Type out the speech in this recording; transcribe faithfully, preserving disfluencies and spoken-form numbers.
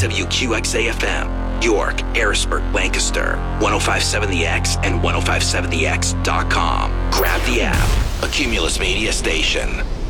W Q X A F M, York, Harrisburg, Lancaster, ten fifty-seven The X and ten fifty-seven the x dot com. Grab the app. A Cumulus Media station.